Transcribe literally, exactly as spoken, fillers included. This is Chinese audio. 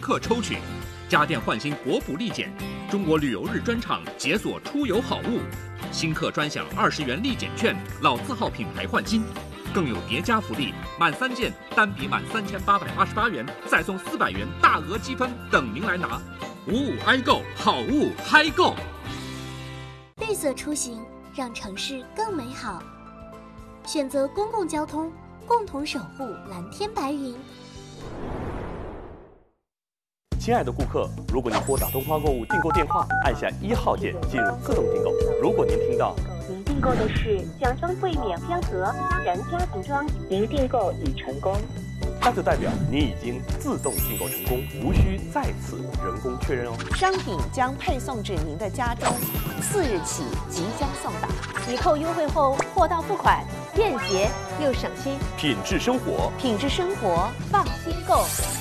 刻抽取。家电换新国补立减，中国旅游日专场解锁出游好物，新客专享二十元立减券，老字号品牌换新。更有叠加福利，满三件单笔满三千八百八十八元，再送四百元大额积分等您来拿。五五 i 购，好物嗨购。 绿色出行让城市更美好，选择公共交通，共同守护蓝天白云。 亲爱的顾客，如果您拨打东方购物订购电话，按下一号键进入自动订购。如果您听到您订购的是奖双汇免香盒然家庭装，您订购已成功， 那就代表您已经自动订购成功，无需再次人工确认哦。 商品将配送至您的家中，次日起即将送达。 抵扣优惠后，货到付款，便捷又省心。 品质生活， 品质生活，放心购。